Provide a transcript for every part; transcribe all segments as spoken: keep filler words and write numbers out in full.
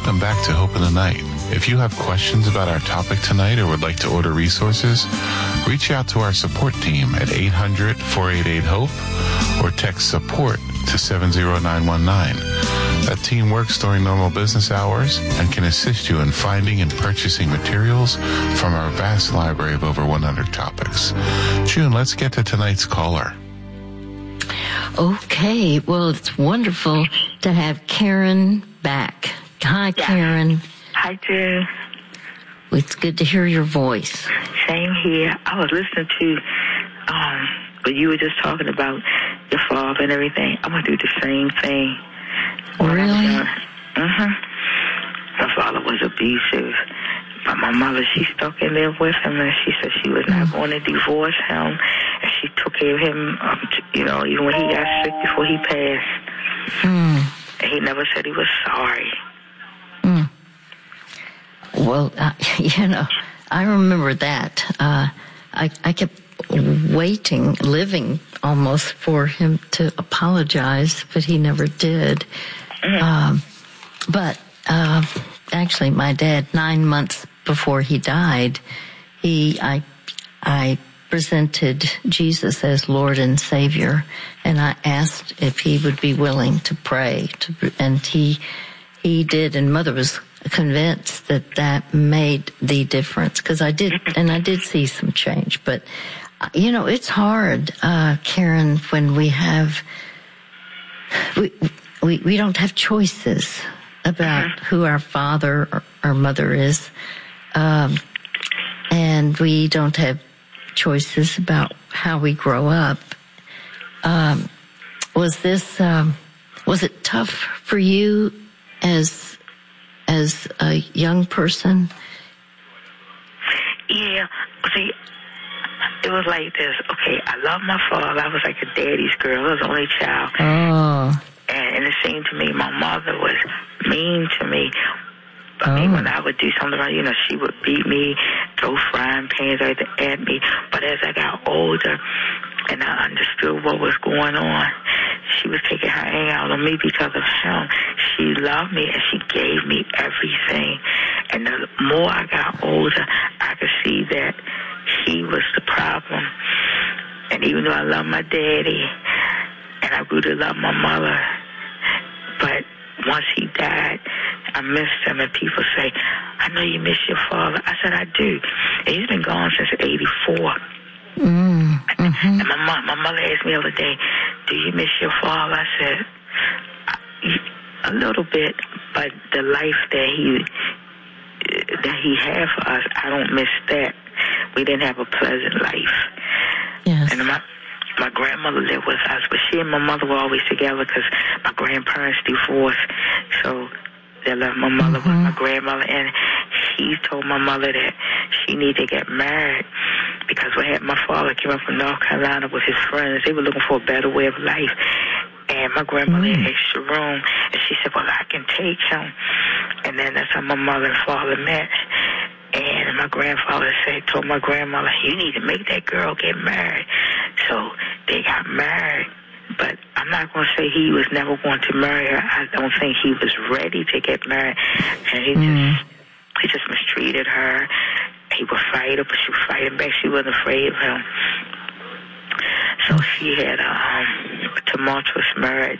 Welcome back to Hope in the Night. If you have questions about our topic tonight or would like to order resources, reach out to our support team at eight hundred, four eight eight, HOPE or text support to seven zero nine one nine. That team works during normal business hours and can assist you in finding and purchasing materials from our vast library of over one hundred topics. June, let's get to tonight's caller. Okay, well, it's wonderful to have Karen back. Hi, yeah. Karen. Hi, June. It's good to hear your voice. Same here. I was listening to um, what you were just talking about, your father and everything. I'm going to do the same thing. Really? Mm-hmm. My father was abusive. But my mother, she stuck in there with him, and she said she was not going to divorce him. And she took care of him, um, you know, even when he got sick before he passed. Mm. And he never said he was sorry. Mm. Well, uh, you know, I remember that. Uh, I, I kept waiting, living almost for him to apologize, but he never did. Mm. Um, but uh, actually, my dad, nine months before he died, he I I presented Jesus as Lord and Savior, and I asked if he would be willing to pray, to, and he he did, and Mother was convinced that that made the difference, because I did, and I did see some change. But you know, it's hard, uh, Karen, when we have we we we don't have choices about who our father or our mother is, um, and we don't have choices about how we grow up. Um, was this um, was it tough for you as as a young person? Yeah, see, it was like this. Okay, I love my father. I was like a daddy's girl. I was the only child. Oh. And, and it seemed to me my mother was mean to me. I oh. mean, when I would do something wrong, you know, she would beat me, throw frying pans at me. But as I got older and I understood what was going on, she was taking her anger out on me because of him. She loved me and she gave me everything. And the more I got older, I could see that he was the problem. And even though I love my daddy and I grew to love my mother, but once he died, I missed him, and people say, I know you miss your father. I said, I do. And he's been gone since eighty-four. Mm, mm-hmm. And my mom, my mother asked me the other day, do you miss your father? I said, a little bit, but the life that he that he had for us, I don't miss that. We didn't have a pleasant life. Yes. And my my grandmother lived with us, but she and my mother were always together because my grandparents divorced. So they left my mother mm-hmm. with my grandmother, and he told my mother that she needed to get married because we had my father came up from North Carolina with his friends. They were looking for a better way of life. And my grandmother mm. had extra room, and she said, well, I can take him. And then that's how my mother and father met. And my grandfather said, told my grandmother, you need to make that girl get married. So they got married. But I'm not going to say he was never going to marry her. I don't think he was ready to get married. And he mm. just he just mistreated her. He would fight her, but she would fight him back. She wasn't afraid of him. So she had a, um, a tumultuous marriage.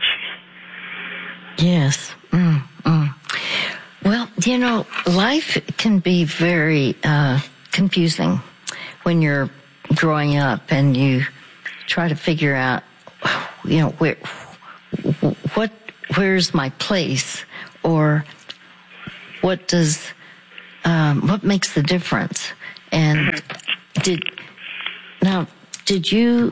Yes. Mm, mm. Well, you know, life can be very uh, confusing when you're growing up and you try to figure out, you know, where, what, where's my place, or what does, um, what makes the difference? And did now, did you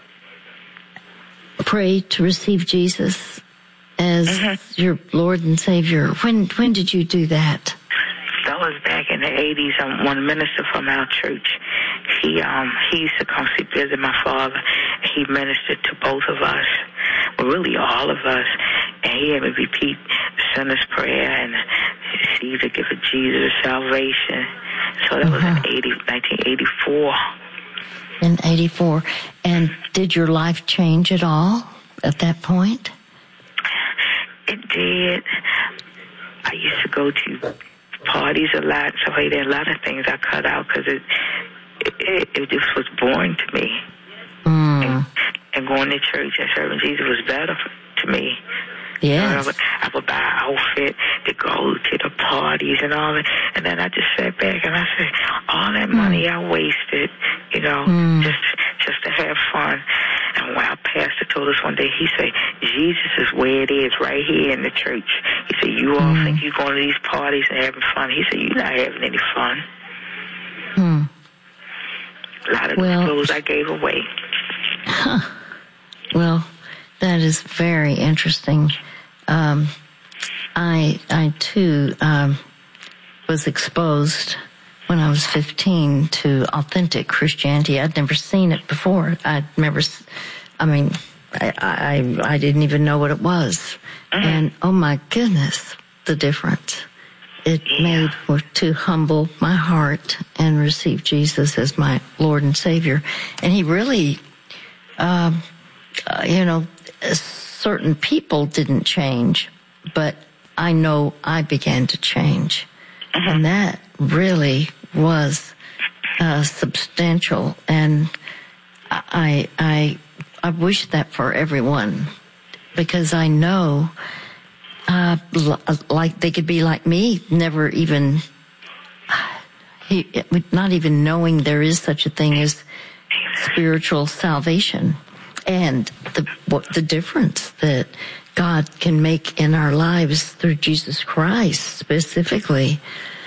pray to receive Jesus as mm-hmm. your Lord and Savior? When when did you do that? That was back in the eighties. Um, one minister from our church, he um he used to come see visit my father. He ministered to both of us, well, really all of us, and he had me repeat the sinner's prayer and see to give Jesus salvation. So that was uh-huh. in eighty, nineteen eighty-four. In eighty-four. And did your life change at all at that point? It did. I used to go to parties a lot, so like that. A lot of things I cut out because it, it it just was boring to me. Mm. And, and going to church and serving Jesus was better to me. Yes. I would, I would buy an outfit to go to the parties and all that, and then I just sat back and I said, all that money mm. I wasted, you know, mm. just just to have fun. And when our pastor told us one day, he said, Jesus is where it is, right here in the church. He said, you all mm. think you're going to these parties and having fun. He said, you're not having any fun. Mm. A lot of well, the clothes I gave away. Huh. Well, that is very interesting. Um, I, I too, um, was exposed when I was fifteen to authentic Christianity. I'd never seen it before. I'd never, I mean, I, I, I didn't even know what it was. Mm-hmm. And oh my goodness, the difference it yeah. made to humble my heart and receive Jesus as my Lord and Savior. And he really, um, uh, you know, certain people didn't change, but I know I began to change. Mm-hmm. And that really was uh, substantial. And I, I, I wish that for everyone, because I know, uh, like they could be like me, never even, he, not even knowing there is such a thing as spiritual salvation. And the what the difference that God can make in our lives through Jesus Christ specifically.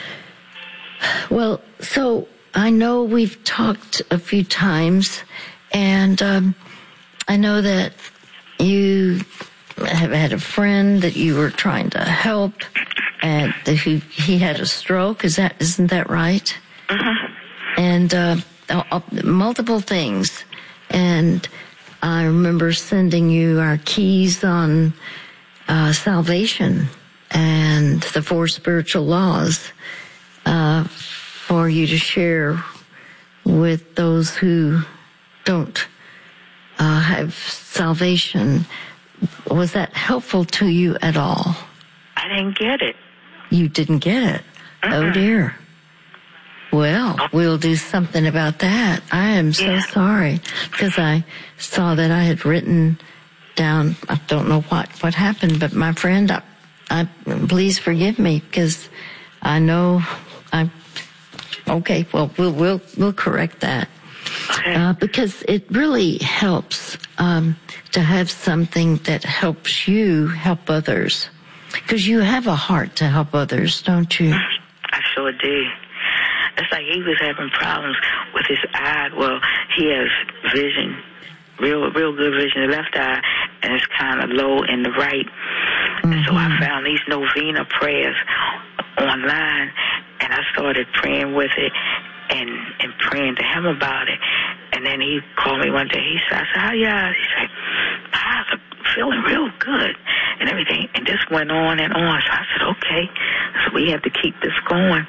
Well, so I know we've talked a few times, and um, I know that you have had a friend that you were trying to help, and who he had a stroke. Is that isn't that right? Uh-huh. And uh, multiple things, and I remember sending you our keys on uh, salvation and the four spiritual laws uh, for you to share with those who don't uh, have salvation. Was that helpful to you at all? I didn't get it. You didn't get it? Uh-uh. Oh, dear. Well, we'll do something about that. I am so yeah. sorry, because I saw that I had written down, I don't know what, what happened, but my friend, I, I, please forgive me, because I know I, okay, well, we'll, we'll, we'll correct that. Okay. Uh, because it really helps, um, to have something that helps you help others. Because you have a heart to help others, don't you? I sure do. It's like he was having problems with his eye. Well, he has vision, real real good vision in the left eye, and it's kind of low in the right. Mm-hmm. And so I found these novena prayers online, and I started praying with it and, and praying to him about it. And then he called me one day. He said, I said, how you eyes? He said, my eyes are feeling real good and everything. And this went on and on. So I said, okay. So we have to keep this going.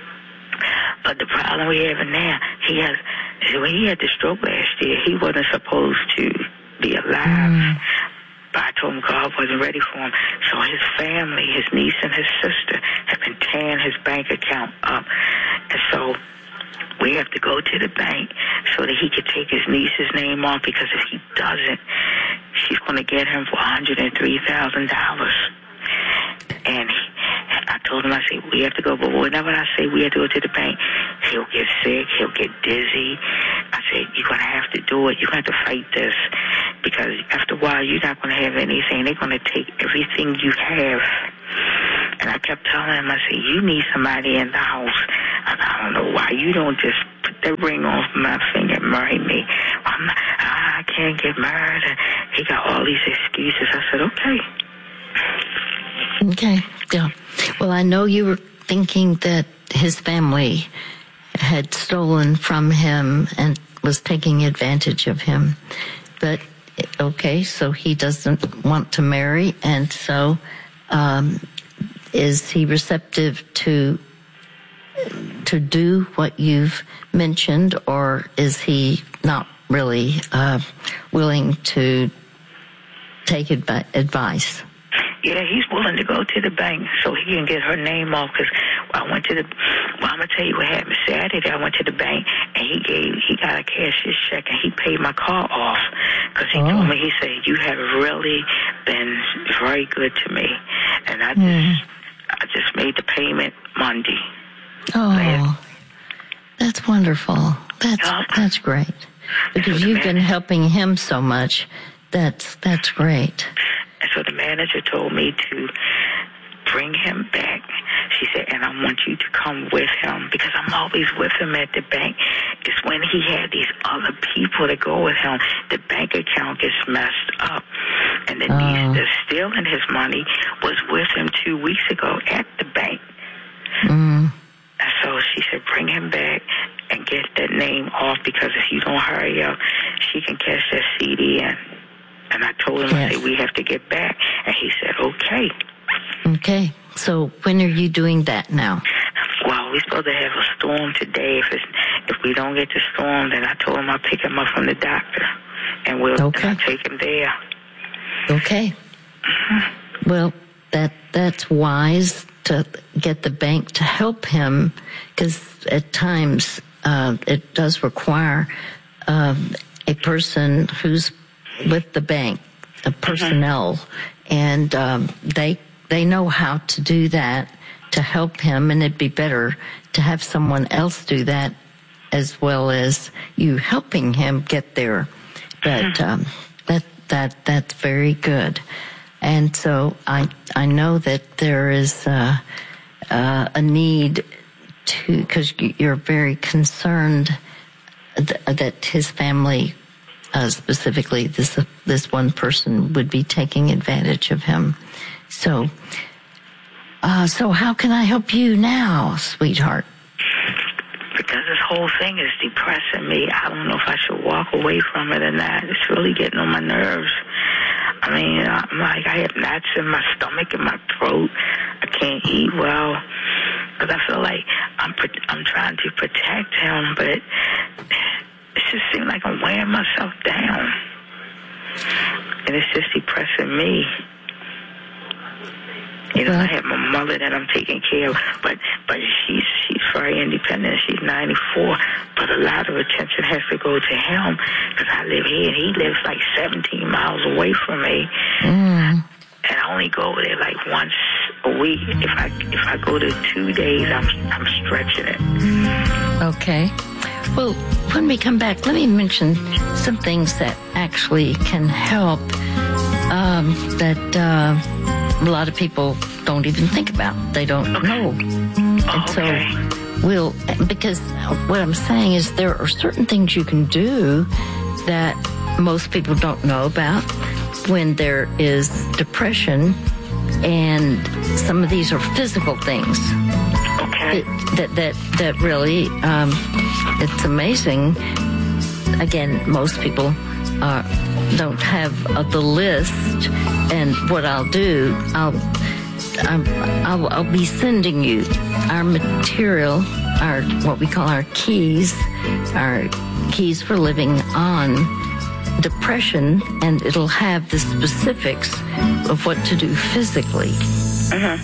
But the problem we have now, he has, when he had the stroke last year, he wasn't supposed to be alive. Mm. But I told him God wasn't ready for him. So his family, his niece and his sister, have been tearing his bank account up. And so we have to go to the bank so that he could take his niece's name off, because if he doesn't, she's going to get him for one hundred three thousand dollars. And he, I told him, I said, we have to go. But whenever I say we have to go to the bank, he'll get sick, he'll get dizzy. I said, you're going to have to do it. You're going to have to fight this. Because after a while, you're not going to have anything. They're going to take everything you have. And I kept telling him, I said, you need somebody in the house. And I don't know why you don't just put that ring off my finger and marry me. I'm not, I can't get married. And he got all these excuses. I said, okay. Okay, yeah. Well, I know you were thinking that his family had stolen from him and was taking advantage of him. But, okay, so he doesn't want to marry, and so um, is he receptive to to do what you've mentioned, or is he not really uh, willing to take advi- advice? Yeah, he's willing to go to the bank so he can get her name off. Because I went to the, well, I'm gonna tell you what happened Saturday. I went to the bank and he gave, he got a cashier's check and he paid my car off. Because he oh. told me, he said, you have really been very good to me, and I just, mm. I just made the payment Monday. Oh, that's wonderful. That's uh, that's great. Because so you've man- been helping him so much. That's that's great. And so the manager told me to bring him back. She said, and I want you to come with him because I'm always with him at the bank. It's when he had these other people to go with him, the bank account gets messed up. And the niece uh. that's stealing his money was with him two weeks ago at the bank. Mm. And so she said, bring him back and get that name off because if you don't hurry up, she can cash that C D in. And I told him, yes. I said, we have to get back. And he said, okay. Okay. So when are you doing that now? Well, we're supposed to have a storm today. If it's, if we don't get the storm, then I told him I'll pick him up from the doctor. And we'll okay. and I'll take him there. Okay. Mm-hmm. Well, that that's wise to get the bank to help him because at times uh, it does require uh, a person who's with the bank, the personnel, mm-hmm. and um, they they know how to do that to help him, and it'd be better to have someone else do that as well as you helping him get there. But mm-hmm. um, that that that's very good, and so I I know that there is uh, uh, a need to because you're very concerned th- that his family. Uh, specifically, this uh, this one person would be taking advantage of him. So, uh, so how can I help you now, sweetheart? Because this whole thing is depressing me. I don't know if I should walk away from it or not. It's really getting on my nerves. I mean, I'm like, I have knots in my stomach and my throat. I can't eat well because I feel like I'm I'm trying to protect him, but. It just seems like I'm wearing myself down. And it's just depressing me. You know, I have my mother that I'm taking care of, but but she's she's very independent. She's ninety-four, but a lot of attention has to go to him because I live here and he lives like seventeen miles away from me. Mm. And I only go over there like once a week. If I if I go to two days, I'm I'm stretching it. Okay. Well, when we come back, let me mention some things that actually can help um, that uh, a lot of people don't even think about. They don't okay. know. And okay. so we'll, because what I'm saying is there are certain things you can do that most people don't know about when there is depression, and some of these are physical things. Okay. It, that, that, that really, um, it's amazing. Again, most people uh, don't have uh, the list, and what I'll do, I'll, I'll, I'll be sending you our material, our what we call our keys, our keys for living on depression, and it'll have the specifics of what to do physically. Uh-huh.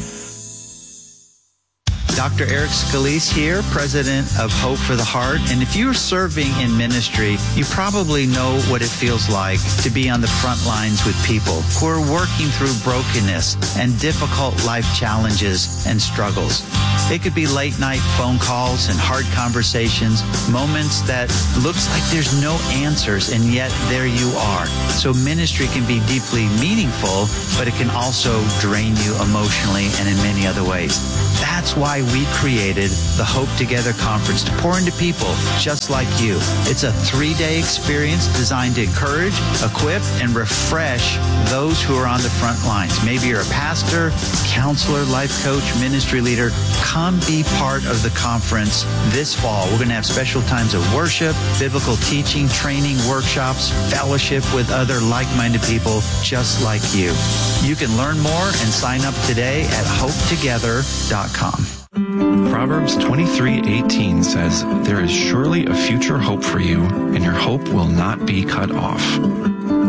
Doctor Eric Scalise here, president of Hope for the Heart. And if you're serving in ministry, you probably know what it feels like to be on the front lines with people who are working through brokenness and difficult life challenges and struggles. It could be late night phone calls and hard conversations, moments that looks like there's no answers, and yet there you are. So ministry can be deeply meaningful, but it can also drain you emotionally and in many other ways. That's why we created the Hope Together Conference to pour into people just like you. It's a three-day experience designed to encourage, equip, and refresh those who are on the front lines. Maybe you're a pastor, counselor, life coach, ministry leader. Come be part of the conference this fall. We're going to have special times of worship, biblical teaching, training, workshops, fellowship with other like-minded people just like you. You can learn more and sign up today at hope together dot com. Proverbs twenty-three eighteen says, "There is surely a future hope for you, and your hope will not be cut off."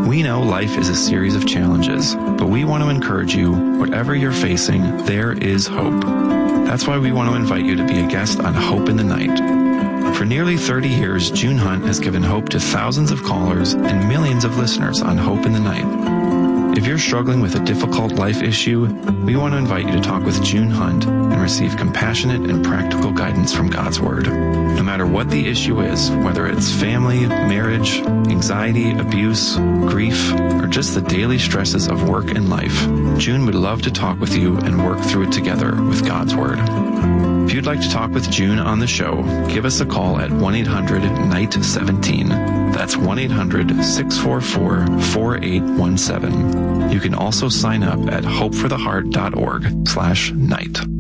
We know life is a series of challenges, but we want to encourage you, whatever you're facing, there is hope. That's why we want to invite you to be a guest on Hope in the Night. For nearly thirty years, June Hunt has given hope to thousands of callers and millions of listeners on Hope in the Night. If you're struggling with a difficult life issue, we want to invite you to talk with June Hunt and receive compassionate and practical guidance from God's Word. No matter what the issue is, whether it's family, marriage, anxiety, abuse, grief, or just the daily stresses of work and life, June would love to talk with you and work through it together with God's Word. If you'd like to talk with June on the show, give us a call at one eight hundred N I G H T seventeen. That's one eight hundred six four four four eight one seven. You can also sign up at hope for the heart dot org slash night.